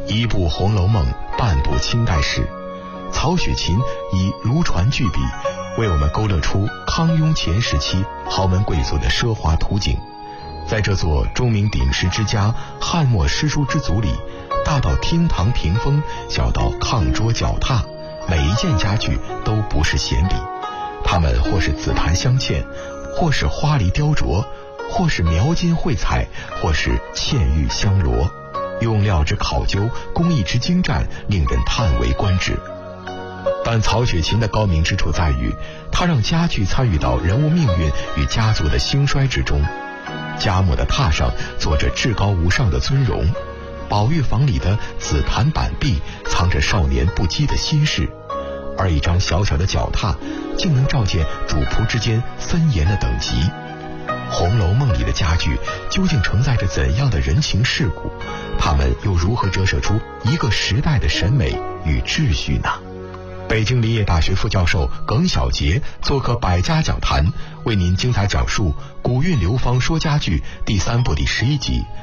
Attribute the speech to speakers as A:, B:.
A: 一部《红楼梦》，半部清代史。曹雪芹以如传巨笔，为我们勾勒出康雍乾时期豪门贵族的奢华图景。在这座钟鸣鼎食之家、汉末诗书之族里，大到厅堂屏风，小到炕桌脚踏，每一件家具都不是闲笔，它们或是紫檀镶嵌，或是花梨雕琢，或是描金绘彩，或是嵌玉镶罗，用料之考究，工艺之精湛，令人叹为观止。但曹雪芹的高明之处在于，他让家具参与到人物命运与家族的兴衰之中。家母的榻上坐着至高无上的尊容，宝玉房里的紫檀板壁藏着少年不羁的心事，而一张小小的脚踏竟能照见主仆之间森严的等级。《红楼梦》里的家具究竟承载着怎样的人情世故？它们又如何折射出一个时代的审美与秩序呢？北京林业大学副教授耿晓杰做客百家讲坛，为您精彩讲述《古韵流芳说家具》第3部第11集